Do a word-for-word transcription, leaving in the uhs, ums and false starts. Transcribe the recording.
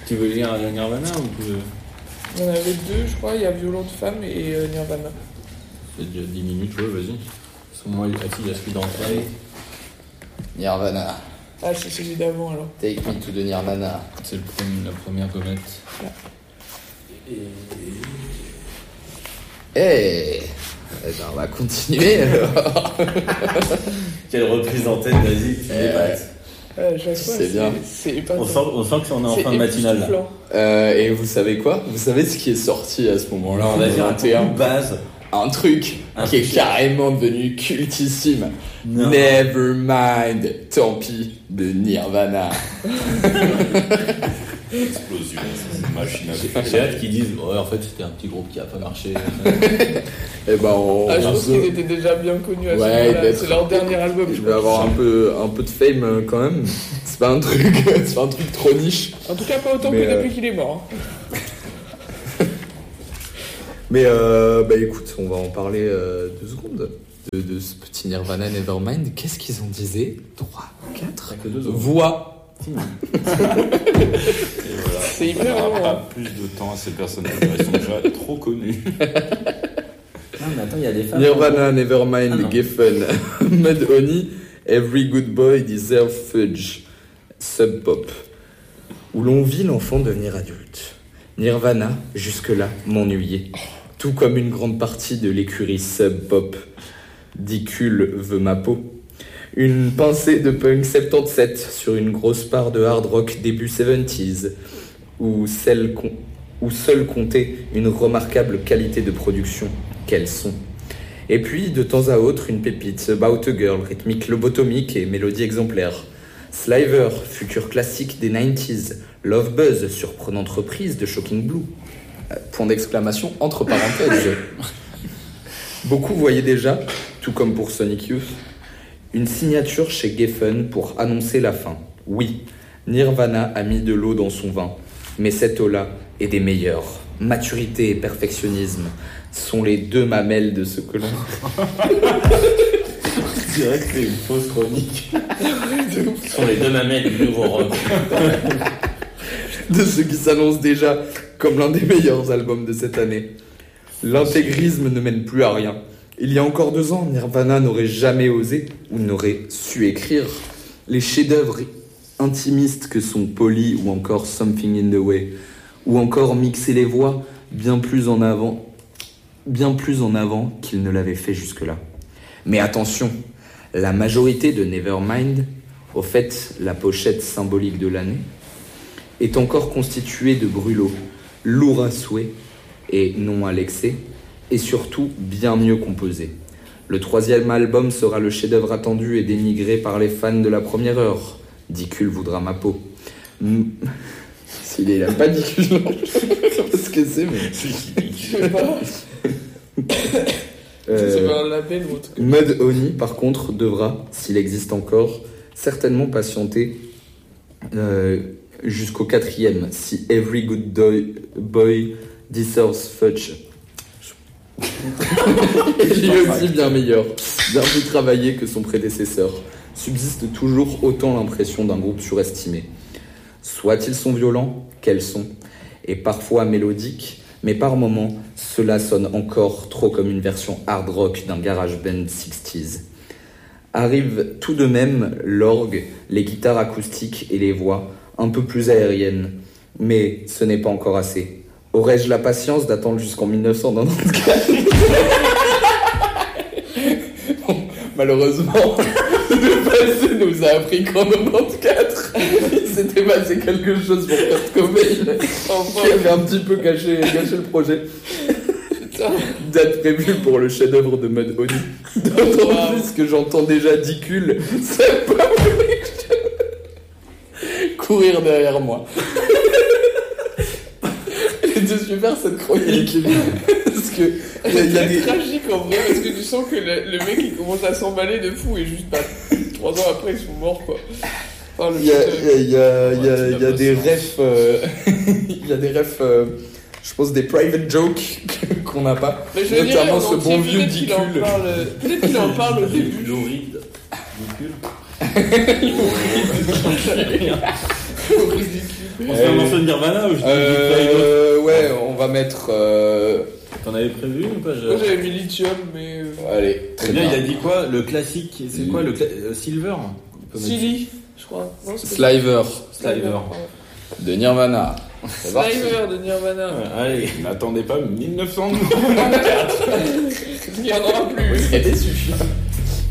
Tu veux lire Nirvana ou tu veux... Il y en avait deux, je crois. Il y a Violente Femme et euh, Nirvana. C'est déjà dix minutes, ouais, vas-y. Parce que moi, il y a celui d'entrée. Nirvana. Ah, c'est celui d'avant alors. Take me to the Nirvana. C'est le premier, la première comète. Ouais. Et... Eh ben, on va continuer alors. Quelle reprise d'antenne, vas-y, tu Eh débattes. Ouais, à chaque fois, C'est bien. C'est épatant. On sent, on sent que c'est en est en C'est fin de matinale. époustouflant. Euh, et vous savez quoi? Vous savez ce qui est sorti à ce moment-là en Vas-y, vingt et un? raconte-nous base. Un truc Un qui est truc. carrément devenu cultissime. Non. Nevermind, tant pis, de Nirvana. Explosion, c'est une machine à J'ai j'ai hâte qu'ils disent ouais, en fait, c'était un petit groupe qui a pas marché. Et ben on... Ah, je on pense se- qu'ils étaient déjà bien connus à ce Ouais, moment-là. d'être- C'est leur dernier album. Je je vais crois. avoir un peu, un peu de fame euh, quand même. C'est pas un truc, c'est pas un truc trop niche. En tout cas, pas autant Mais, que euh, depuis qu'il est mort. Mais euh, bah écoute, on va en parler euh, deux secondes de, de ce petit Nirvana Nevermind. Qu'est-ce qu'ils en disaient? Trois, quatre Que deux autres. voix. Et voilà. C'est hyper On n'aura marrant. pas plus de temps à ces personnages, ils sont déjà trop connus. Non, mais attends, il y a des femmes. Nirvana Nevermind, Ah, non. Geffen, Mudhoney, Every Good Boy Deserves Fudge, Sub Pop, où l'on vit l'enfant devenir adulte. Nirvana, jusque-là, m'ennuyait. Tout comme une grande partie de l'écurie Sub Pop. Dicule veut ma peau. Une pincée de punk soixante-dix-sept sur une grosse part de hard rock début soixante-dix, où, celle con- où seule comptait une remarquable qualité de production. Quels sont. Et puis, de temps à autre, une pépite, About a Girl, rythmique lobotomique et mélodie exemplaire. Sliver, futur classique des quatre-vingt-dix, Love Buzz, surprenante reprise de Shocking Blue. Euh, point d'exclamation entre parenthèses. Beaucoup voyaient déjà, tout comme pour Sonic Youth, une signature chez Geffen pour annoncer la fin. Oui, Nirvana a mis de l'eau dans son vin, mais cette eau-là est des meilleures. Maturité et perfectionnisme sont les deux mamelles de ce que l'on... Je dirais que c'est une fausse chronique. Ce sont les deux mamelles du Europe. de ce qui s'annonce déjà comme l'un des meilleurs albums de cette année. L'intégrisme ne mène plus à rien. Il y a encore deux ans, Nirvana n'aurait jamais osé ou n'aurait su écrire les chefs-d'œuvre intimistes que sont Polly ou encore Something in the Way, ou encore mixer les voix bien plus en avant, bien plus en avant qu'il ne l'avait fait jusque-là. Mais attention, la majorité de Nevermind, au fait la pochette symbolique de l'année, est encore constituée de brûlots, lourds à souhait et non à l'excès, et surtout bien mieux composés. Le troisième album sera le chef-d'œuvre attendu et dénigré par les fans de la première heure. Dicule voudra ma peau. Mm. S'il est, il a pas Dicule, non. Je sais pas ce que c'est, mais... Je sais pas. Euh, C'est pas un label ou autre. Mudhoney, par contre, devra, s'il existe encore, certainement patienter euh, jusqu'au quatrième, si Every Good Boy, boy Deserves Fudge. Il est aussi bien meilleur, bien plus travaillé que son prédécesseur. Subsiste toujours autant l'impression d'un groupe surestimé. Soit ils sont violents, quels sont, et parfois mélodiques, mais par moments, cela sonne encore trop comme une version hard rock d'un garage band soixante. Arrivent tout de même l'orgue, les guitares acoustiques et les voix, un peu plus aériennes. Mais ce n'est pas encore assez. Aurais-je la patience d'attendre jusqu'en dix-neuf cent quatre-vingt-quatorze? Bon, malheureusement, le passé nous a appris qu'en quatre-vingt-quatorze, il s'était passé quelque chose pour Kurt Cobain, qui avait un petit peu caché, caché le projet. Date prévue pour le chef-d'œuvre de Mudhoney. D'autant Wow. plus que j'entends déjà Dicule, c'est pas vrai que je- courir derrière moi. Et de super cette chronique. Parce que il y a, il y a C'est des... tragique en vrai parce que tu sens que le, le mec il commence à s'emballer de fou et juste pas trois ans après ils sont morts quoi. Enfin, le Il y a, putain, il y a, il y a, il y a, Ouais, il y a des refs, euh, il y a des refs, euh, je pense des private jokes qu'on n'a pas. mais je dirais, Notamment en ce entier, bon vieux peut-être qu'il en Dicule. parle- Peut-être qu'il en parle au début. Louride. Ridicule. Au ridicule. On se fait un morceau de Nirvana ou je dis Euh, ouais, on va mettre. Euh... T'en avais prévu ou pas? Moi j'avais mis Lithium, mais. euh, Allez, très Bien, bien. il a dit quoi? Le classique, c'est quoi le cla- euh, Silver? On peut mettre- Silly, je crois. Non, c'est pas Sliver Sliver. Sliver. de Nirvana. C'est parti. Sliver de Nirvana. Ouais, allez, n'attendez pas mille neuf cents. Il n'y en aura plus. Vous serez déçus.